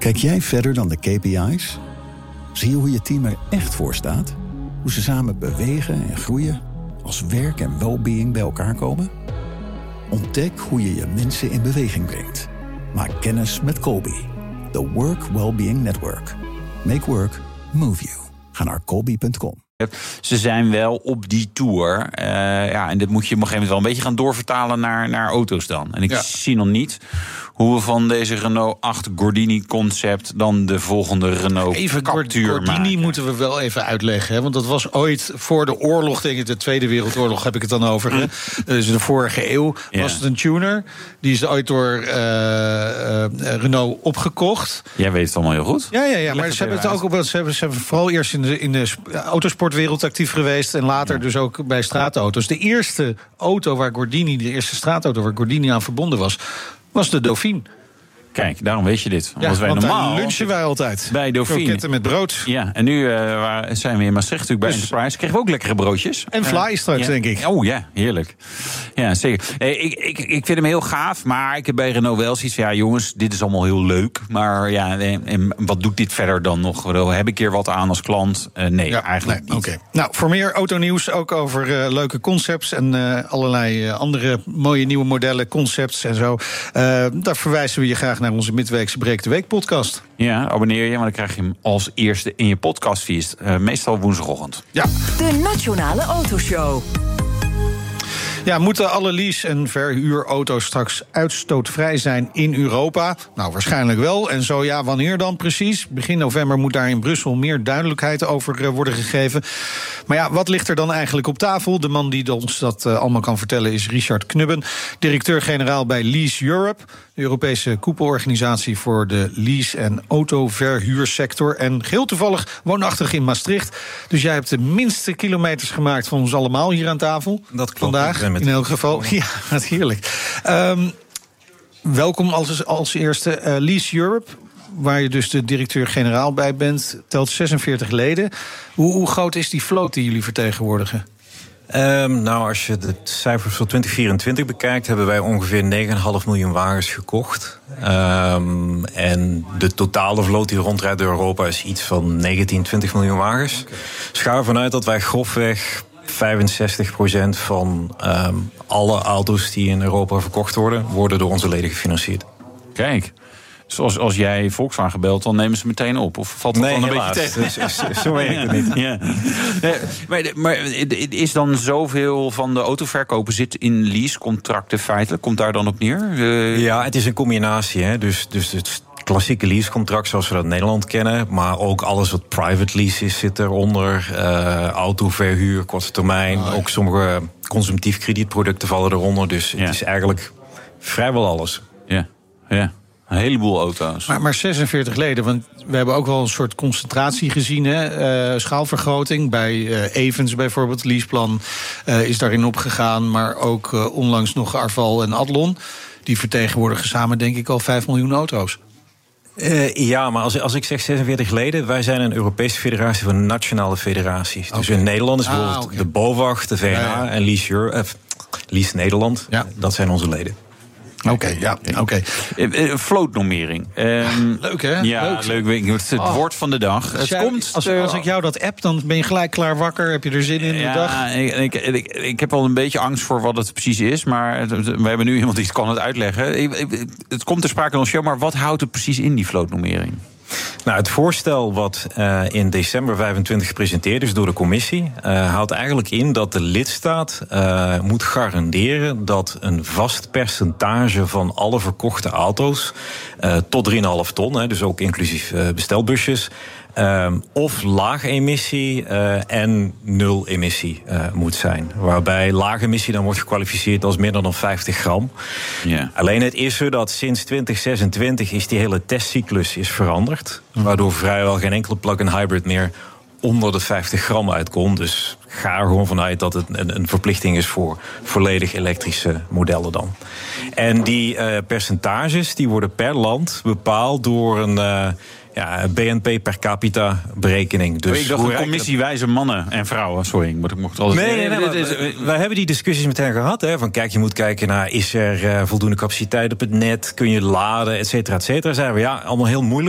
Kijk jij verder dan de KPI's? Zie je hoe je team er echt voor staat? Hoe ze samen bewegen en groeien? Als werk en well-being bij elkaar komen? Ontdek hoe je je mensen in beweging brengt. Maak kennis met Colby. The Work Wellbeing Network. Make work move you. Ga naar colby.com. Ze zijn wel op die tour. En dit moet je op een gegeven moment wel een beetje gaan doorvertalen naar auto's dan. En ik zie nog niet hoe we van deze Renault 8 Gordini concept dan de volgende Renault Captur maken. Gordini moeten we wel even uitleggen. Hè? Want dat was ooit voor de oorlog, denk ik, de Tweede Wereldoorlog heb ik het dan over. Hè? Dus de vorige eeuw was het een tuner. Die is ooit door Renault opgekocht. Jij weet het allemaal heel goed. Ja, maar ze hebben het ook op. Ze hebben vooral eerst in de autosportwereld actief geweest en later dus ook bij straatauto's. De eerste auto waar Gordini, de eerste straatauto waar Gordini aan verbonden was de Dauphine. Kijk, daarom weet je dit. Ja, wij normaal lunchen wij altijd. Bij Dauphine. Kroketten met brood. Ja, en nu zijn we in Maastricht natuurlijk bij Enterprise. Kregen we ook lekkere broodjes. En fly straks, denk ik. Oh ja, heerlijk. Ja, zeker. Ik vind hem heel gaaf, maar ik heb bij Renault wel zoiets van, ja jongens, dit is allemaal heel leuk. Maar ja, en wat doet dit verder dan nog? Heb ik hier wat aan als klant? Eigenlijk niet. Okay. Nou, voor meer autonieuws, ook over leuke concepts en allerlei andere mooie nieuwe modellen, concepts en zo. Daar verwijzen we je graag naar onze midweekse Breek de Week podcast. Ja, abonneer je, want dan krijg je hem als eerste in je podcastfeed. Meestal woensdagochtend. Ja. De Nationale Autoshow. Ja, moeten alle lease- en verhuurauto's straks uitstootvrij zijn in Europa? Nou, waarschijnlijk wel. En zo ja, wanneer dan precies? Begin november moet daar in Brussel meer duidelijkheid over worden gegeven. Maar ja, wat ligt er dan eigenlijk op tafel? De man die ons dat allemaal kan vertellen is Richard Knubben, directeur-generaal bij Lease Europe, de Europese koepelorganisatie voor de lease- en autoverhuursector. En geheel toevallig woonachtig in Maastricht. Dus jij hebt de minste kilometers gemaakt van ons allemaal hier aan tafel. Dat klopt. Vandaag, in elk geval. Ja, wat heerlijk. Welkom als eerste. Lease Europe, waar je dus de directeur-generaal bij bent, telt 46 leden. Hoe groot is die vloot die jullie vertegenwoordigen? Als je de cijfers voor 2024 bekijkt, hebben wij ongeveer 9,5 miljoen wagens gekocht. En de totale vloot die rondrijdt door Europa is iets van 19, 20 miljoen wagens. Okay. Dus ga ervan uit dat wij grofweg 65% van alle auto's die in Europa verkocht worden door onze leden gefinancierd. Kijk. Dus als jij Volkswagen belt, dan nemen ze meteen op? Of valt het dan een beetje tegen? Zo weet ik het niet. Ja. Maar is dan zoveel van de autoverkopen zit in leasecontracten feitelijk? Komt daar dan op neer? Ja, het is een combinatie. Hè. Dus het klassieke leasecontract zoals we dat in Nederland kennen, maar ook alles wat private lease is zit eronder. Autoverhuur, korte termijn. Ook sommige consumptief kredietproducten vallen eronder. Dus het is eigenlijk vrijwel alles. Ja. Een heleboel auto's. Maar 46 leden, want we hebben ook wel een soort concentratie gezien. Hè? Schaalvergroting bij Evans bijvoorbeeld. Leaseplan is daarin opgegaan. Maar ook onlangs nog Arval en Adlon. Die vertegenwoordigen samen denk ik al 5 miljoen auto's. Ja, maar als ik zeg 46 leden, wij zijn een Europese federatie van nationale federaties. Okay. Dus in Nederland is bijvoorbeeld de BOVAG, de VNA en Lease Nederland. Ja. Dat zijn onze leden. Oké. Vlootnormering. Leuk, hè? Ja, leuk. Het woord van de dag. Als ik jou dat app, dan ben je gelijk klaar wakker. Heb je er zin in de dag? Ik heb al een beetje angst voor wat het precies is. Maar we hebben nu iemand die het kan uitleggen. Het komt ter sprake in ons show, maar wat houdt het precies in, die vlootnormering? Nou, het voorstel wat in december 25 gepresenteerd is door de commissie houdt eigenlijk in dat de lidstaat moet garanderen dat een vast percentage van alle verkochte auto's tot 3,5 ton, dus ook inclusief bestelbusjes, of laag emissie en nul emissie moet zijn. Waarbij laag emissie dan wordt gekwalificeerd als minder dan 50 gram. Yeah. Alleen het is zo dat sinds 2026 is die hele testcyclus veranderd. Waardoor vrijwel geen enkele plug-in hybrid meer onder de 50 gram uitkomt. Dus ga er gewoon vanuit dat het een verplichting is voor volledig elektrische modellen dan. En die percentages die worden per land bepaald door een BNP per capita berekening. Dus ik dacht een commissiewijze mannen en vrouwen. Sorry, ik mocht alles. Nee, wij hebben die discussies met hen gehad. Hè, van kijk, je moet kijken naar, is er voldoende capaciteit op het net? Kun je laden, et cetera, et cetera. Zeiden we, allemaal heel moeilijk.